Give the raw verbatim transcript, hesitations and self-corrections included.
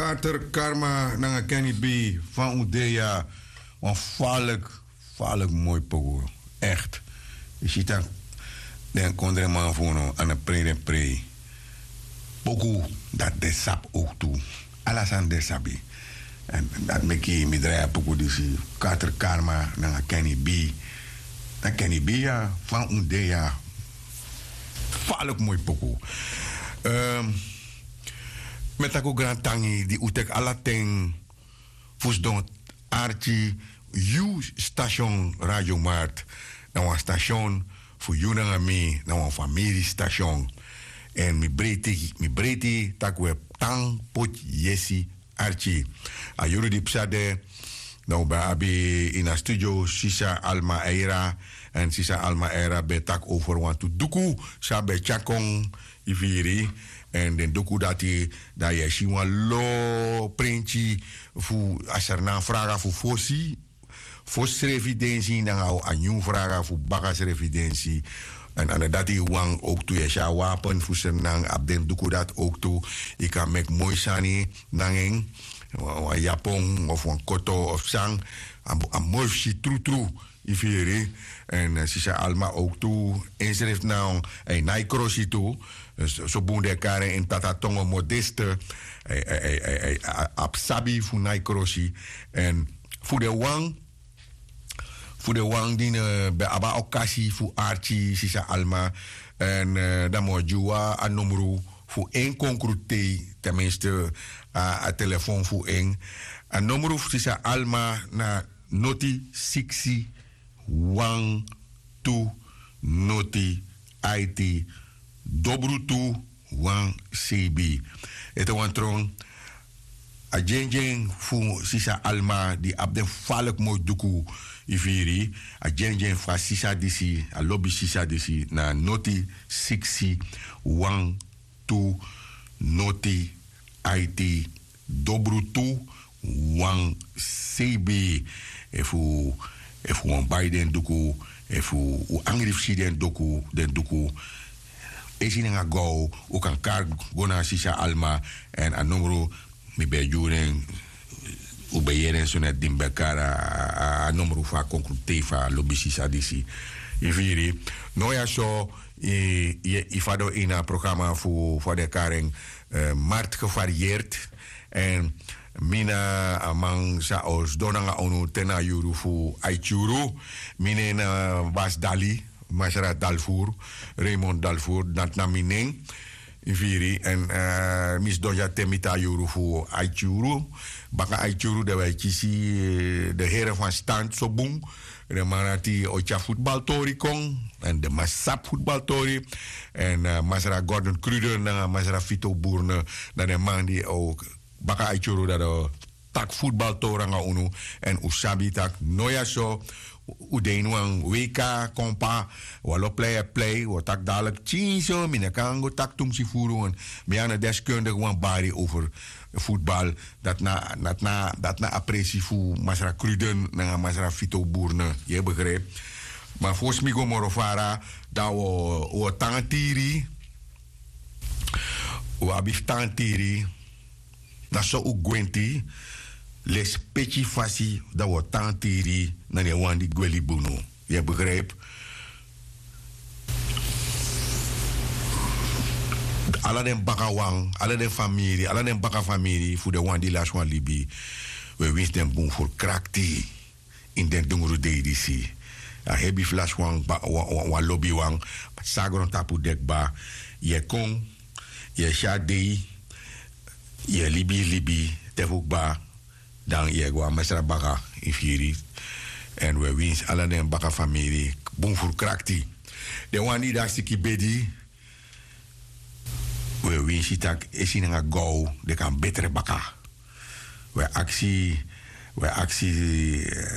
Kater Karma nanga Kenny B van Udea. Een valk, valk mooi pogo. Echt. Je ziet dat. Dan kon er man voor aan een pre en pre. Pogo, dat de sap ook toe. Alles aan de sabi. En dat me kie mi draai pogo dus. Kater Karma nanga Kenny B. Na Kenny B ja, van Udea. Valk mooi pogo. Um, met ako grand tangi di utek alateng fusdon archi you station Radio Mart na een station voor jullie en mij na een familie station en mi breti mi breti takwe tang pot yesi archi a jullie di psade nou bij abi in a studio Sisa Alma Eira en Sisa Alma Eira betak over want to duku sa be chakong iviri en den doku dat hij dat je zien een lo printje voor als er na vragen voor fossi fos evidentie dan al een nieuw vragen voor bagas evidentie en en dat hij wang ook toe je wapen voor zijn nang op den doku dat ook toe je kan met mooi sani nangeng een japon of een koto of sang een mooi true true iviri en ze zei allemaal ook toe inschrift nou een naikrosi toe. Zo boende elkaar in tata tongo modeste. Absabi voor naikrosi. En voor de wang. Voor de wang die bij aba okasi voor archi sisa alma. En dan moet je een nummer voor één concrete. Tenminste, een telefoon voor één. Een nummer voor sisa alma na noti sixty wang two noti I T. Dobrutu wan C B. Het is een tron. A jeng fu sisa alma di abden falk mo duku ifiri. A jeng fa sisa disi, a lobby sisa disi na noti sixty wan two noti I T. Dobrutu wan C B. Efu efu wan Biden duku, efu u angrifsi den duku, den duku. Is in een go, ook een kaart, gona sisa alma, en een nummer, mi bij juren, u bij jaren zo net dimbekara, een nummer van concrete van lobby sisa disi. Iviri, no ja zo, je ifado in een programma voor voor de karing, markt gevarieerd, en mina amang sa os donanga onu tena yuru fu aichuru, mine na was dali. Masara Dalfour, Raymond Dalfour, dat na mineng, Viri, en uh, Miss Doja Temita Juru voor Aichuru. Baka Aichuru, dat wij kiezen de heren van stand zo boem. De manati Ocha voetbaltori kong, en de Masap voetbaltori. En uh, Masara Gordon Kruder, en Masara Vito Boerne, dat de man die ook Baka Aichuru, dat de tak voetbaltoranga unu, en Usabi tak Noya so. Uden wang W K kompa walo play play wat tak dadelijk chinso mine kan go tak tum si furu me aan deskundig wan bari over voetbal dat na dat na dat na apprecie fu Masra Kruden na Masra Vito Boerne je begrijpt maar volgens mij go morofara da wo wo tangtiri wo abif tangtiri na so u gwenti les petit fasi da wo tantiri na ne wandi gweli buno. Je begrijpt? Alla den baka wang, alla den familie, alla den baka familie voor de wandi las wan libi. We wins den boom voor krakti in den dunguru de disi. A hebi flash wang wan lobby wang sagron tapu dekba. Je kon, je shadi, je libi libi tefukba. Dan je gwa mesra baka ifiri en we wins alle den baka familie boom voor krakti de wani da siki bedi we wins itak esin nga go de kan betere baka we actie we actie